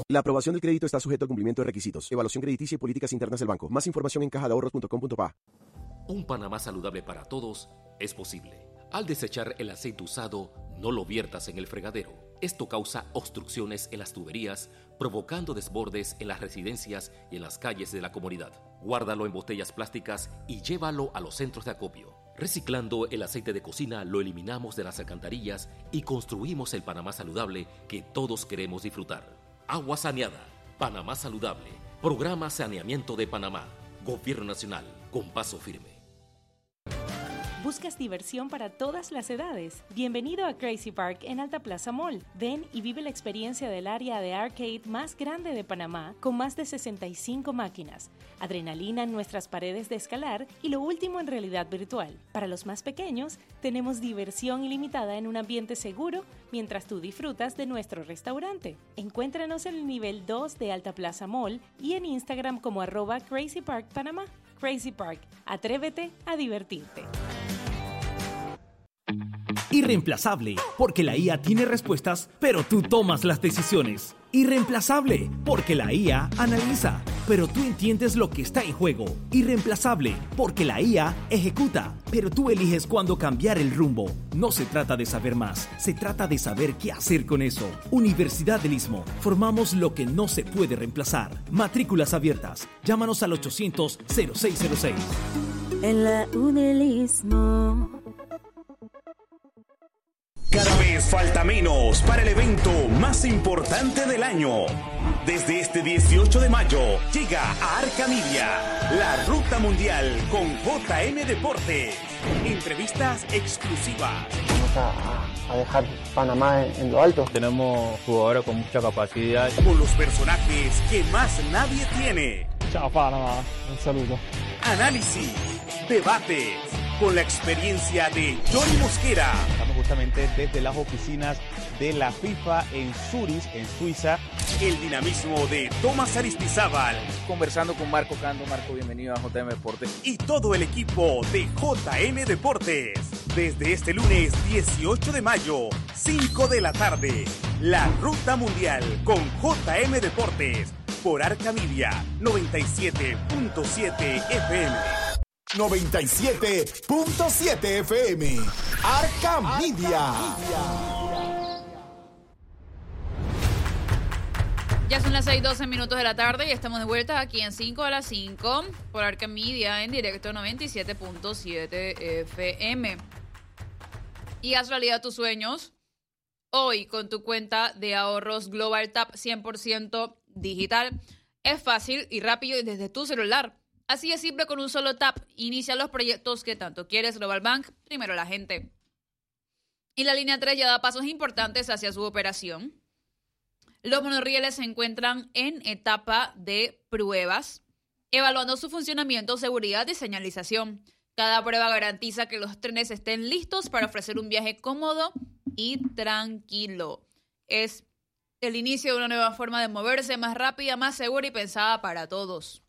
La aprobación del crédito está sujeto al cumplimiento de requisitos, evaluación crediticia y políticas internas del banco. Más información en cajadeahorros.com.pa. Un Panamá saludable para todos es posible. Al desechar el aceite usado, no lo viertas en el fregadero. Esto causa obstrucciones en las tuberías, provocando desbordes en las residencias y en las calles de la comunidad. Guárdalo en botellas plásticas y llévalo a los centros de acopio. Reciclando el aceite de cocina, lo eliminamos de las alcantarillas y construimos el Panamá saludable que todos queremos disfrutar. Agua saneada, Panamá saludable, Programa Saneamiento de Panamá, Gobierno Nacional, con paso firme. ¿Buscas diversión para todas las edades? Bienvenido a Crazy Park en Alta Plaza Mall. Ven y vive la experiencia del área de arcade más grande de Panamá, con más de 65 máquinas, adrenalina en nuestras paredes de escalar y lo último en realidad virtual. Para los más pequeños, tenemos diversión ilimitada en un ambiente seguro mientras tú disfrutas de nuestro restaurante. Encuéntranos en el nivel 2 de Alta Plaza Mall y en Instagram como @CrazyParkPanamá. Crazy Park, atrévete a divertirte. Irreemplazable, porque la IA tiene respuestas, pero tú tomas las decisiones. Irreemplazable, porque la IA analiza, pero tú entiendes lo que está en juego. Irreemplazable, porque la IA ejecuta, pero tú eliges cuándo cambiar el rumbo. No se trata de saber más, se trata de saber qué hacer con eso. Universidad del Istmo, formamos lo que no se puede reemplazar. Matrículas abiertas, llámanos al 800-0606. En la UNEL Istmo. Cada vez falta menos para el evento más importante del año. Desde este 18 de mayo llega a Arca Media, la Ruta Mundial con JM Deportes. Entrevistas exclusivas. Vamos a dejar Panamá en lo alto. Tenemos jugadores con mucha capacidad. Con los personajes que más nadie tiene. Chao Panamá, un saludo. Análisis, debates, con la experiencia de Johnny Mosquera. Estamos justamente desde las oficinas de la FIFA en Zurich, en Suiza. El dinamismo de Tomás Aristizábal. Conversando con Marco Cando. Marco, bienvenido a JM Deportes. Y todo el equipo de JM Deportes. Desde este lunes 18 de mayo, 5 de la tarde. La Ruta Mundial con JM Deportes. Por Arca Media, 97.7 FM. 97.7 FM. Arca Media. Ya son las 6:12 de la tarde y estamos de vuelta aquí en 5 a las 5 por Arca Media en directo 97.7 FM. Y haz realidad tus sueños hoy con tu cuenta de ahorros Global Tap 100% digital. Es fácil y rápido y desde tu celular. Así es simple, con un solo tap, inicia los proyectos que tanto quieres. Global Bank, primero la gente. Y la línea 3 ya da pasos importantes hacia su operación. Los monorrieles se encuentran en etapa de pruebas, evaluando su funcionamiento, seguridad y señalización. Cada prueba garantiza que los trenes estén listos para ofrecer un viaje cómodo y tranquilo. Es el inicio de una nueva forma de moverse, más rápida, más segura y pensada para todos.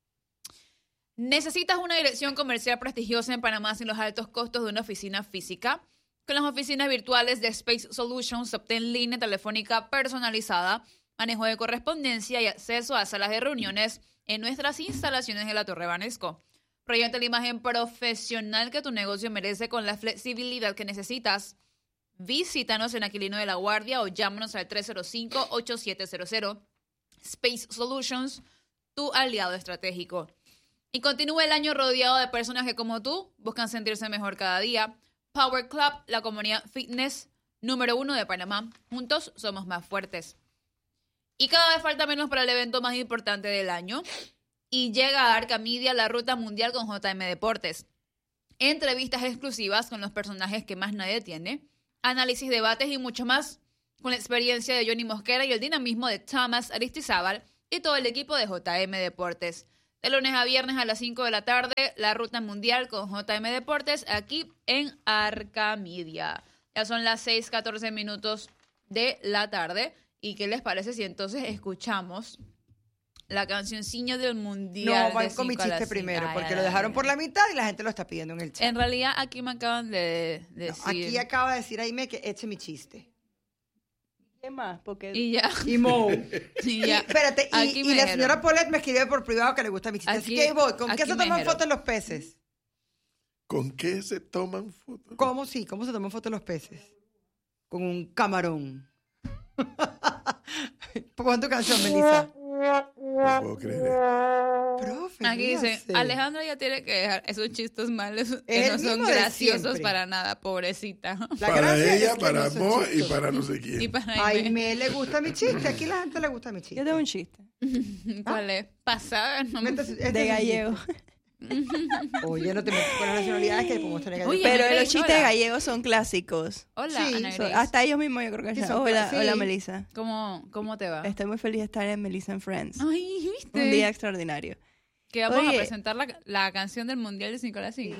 ¿Necesitas una dirección comercial prestigiosa en Panamá sin los altos costos de una oficina física? Con las oficinas virtuales de Space Solutions obtén línea telefónica personalizada, manejo de correspondencia y acceso a salas de reuniones en nuestras instalaciones de la Torre Banesco. Proyecta la imagen profesional que tu negocio merece con la flexibilidad que necesitas. Visítanos en Aquilino de la Guardia o llámanos al 305-8700. Space Solutions, tu aliado estratégico. Y continúa el año rodeado de personas que, como tú, buscan sentirse mejor cada día. Power Club, la comunidad fitness número 1 de Panamá. Juntos somos más fuertes. Y cada vez falta menos para el evento más importante del año. Y llega a Arca Media la Ruta Mundial con JM Deportes. Entrevistas exclusivas con los personajes que más nadie tiene. Análisis, debates y mucho más. Con la experiencia de Johnny Mosquera y el dinamismo de Tomás Aristizábal y todo el equipo de JM Deportes. De lunes a viernes a las 5 de la tarde, la Ruta Mundial con JM Deportes aquí en Arca Media. Ya son las 6:14 de la tarde. ¿Y qué les parece si entonces escuchamos la cancioncilla del Mundial? No, van con mi chiste primero, porque lo dejaron por la mitad y la gente lo está pidiendo en el chat. En realidad, aquí me acaban de decir... Aquí acaba de decir Aime que eche mi chiste. ¿Qué más? Porque... Y ya. Y Mo. Y ya. Espérate, Aquí y me la dijeron. señora Paulette me escribe por privado que le gusta mi chiste. Así Aquí- que ahí voy. ¿Con qué aquí se me toman dijeron. fotos los peces? ¿Con qué se toman fotos? ¿Cómo sí? ¿Cómo se toman fotos los peces? Con un camarón. Pon tu canción, Melissa. No puedo creer. Profe, Aquí dice, ríase. Alejandra ya tiene que dejar esos chistes malos que Es no el son mismo de graciosos siempre. para nada, pobrecita. La Para gracia ella, es que para no son Mo y chistosos. para no sé quién. Y para A Aime. Aime le gusta mi chiste. Aquí la gente le gusta mi chiste. Yo tengo un chiste. ¿Cuál es? Pasada. No me... De gallego. Oye, no te metas con las nacionalidades que podemos tener Oye, Pero Ana los Grace, chistes hola. gallegos son clásicos. Hola, Sí, Ana So, Grace. hasta ellos mismos yo creo que Sí, saben. son Hola, sí. hola Melissa. ¿Cómo te va? Estoy muy feliz de estar en Melissa and Friends. Ay, ¿viste? Un día extraordinario. Que vamos a Oye. presentar la canción del Mundial de 5 a las 5.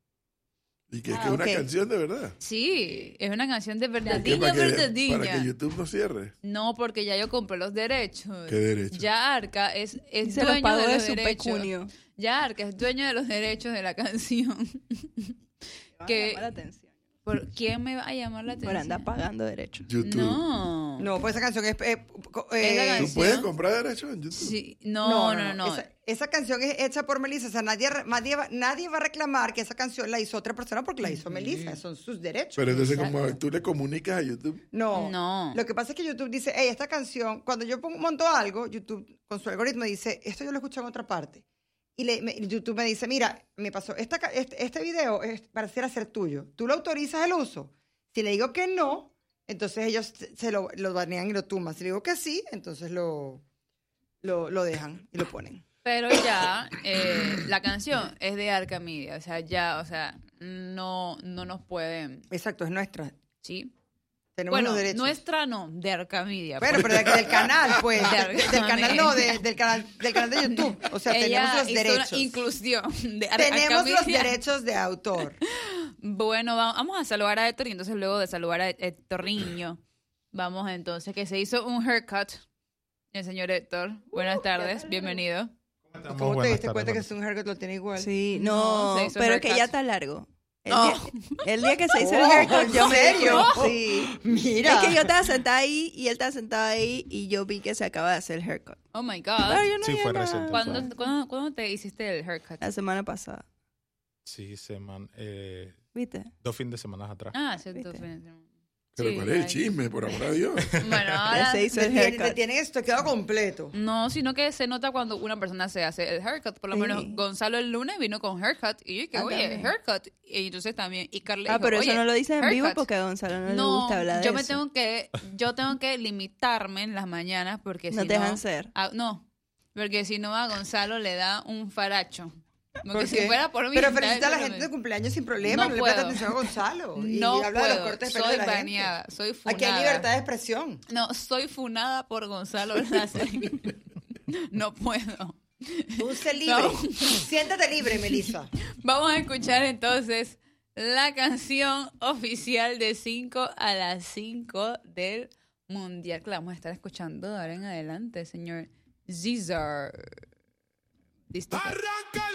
Y que es que es una ok. canción de verdad. Sí, es una canción de ¿Qué? verdadiña, Para verdadiña. que YouTube no cierre. No, porque ya yo compré los derechos. ¿Qué derechos? Ya Arca es Y se los dueño pagó de de los su derechos. pecunio. Ya Arca es dueño de los derechos de la canción. Que... la atención. ¿Por quién me va a llamar la atención? Por andar pagando derechos. YouTube. No. No, pues esa canción es... Esa ¿Tú canción- puedes comprar derechos en YouTube? Sí, no. Esa canción es hecha por Melissa. O sea, nadie va a reclamar que esa canción la hizo otra persona porque la hizo Melissa. Son sus derechos. Pero entonces, como tú le comunicas a YouTube. No. Lo que pasa es que YouTube dice, hey, esta canción, cuando yo monto algo, YouTube con su algoritmo dice, esto yo lo escuché en otra parte. Y YouTube me dice, mira, me pasó, este video es para hacer tuyo. ¿Tú lo autorizas el uso? Si le digo que no, entonces ellos se lo banean y lo tumban. Si le digo que sí, entonces lo dejan y lo ponen. Pero ya, la canción es de Arca Media. O sea, no nos pueden... Exacto, es nuestra. Sí. Tenemos Bueno, los derechos. nuestra no, de Arca Media. Bueno, pero del canal, pues. De del canal no, Media. del canal de YouTube. O sea, Ella tenemos los hizo derechos. una inclusión de Arca Tenemos los Media. derechos de autor. Bueno, vamos a saludar a Héctor y entonces luego de saludar a Héctor Niño, vamos entonces, que se hizo un haircut. El señor Héctor, buenas tardes, bienvenido. ¿Cómo te diste cuenta que es un haircut lo tiene igual? Sí, no, se hizo pero haircut. que ya está largo. Oh. El día que se hizo el Oh, haircut, yo ¿en me serio? Sí. Mira. Es que yo estaba sentada ahí y él estaba sentado ahí y yo vi que se acaba de hacer el haircut. Oh my God. Pero yo no Sí, había fue nada. reciente. ¿Cuándo te hiciste el haircut? La semana pasada, Sí, ¿viste? 2 fines de semana atrás. Ah, cierto. fines de semana. Pero Sí, ¿cuál es el ahí. chisme, por amor de Dios? Bueno, ahora... se hizo el haircut. Te tienen esto quedado completo. No, sino que se nota cuando una persona se hace el haircut. Por lo Sí. menos Gonzalo el lunes vino con haircut. Y yo dije, oye, también. haircut. Y entonces también. Y Carla Ah, dijo, pero oye, eso no lo dices en vivo haircut. porque a Gonzalo no le gusta hablar de yo eso. yo tengo que limitarme en las mañanas porque No si te no... dejan ser. No, porque si no a Gonzalo le da un faracho. Porque ¿Por si qué? fuera por mí... Pero felicita a la ¿sabes? gente de cumpleaños sin problema. No No, le presta puedo. atención a Gonzalo. Y No habla de los puedo. cortes de pelo Soy de la baneada, gente. soy funada. Aquí hay libertad de expresión. No, soy funada por Gonzalo Láser. No puedo. Tú sé libre. No. Siéntate libre, Melissa. Vamos a escuchar entonces la canción oficial de 5 a las 5 del Mundial que la vamos a estar escuchando de ahora en adelante, señor César. ¿Listo? ¡Arranca!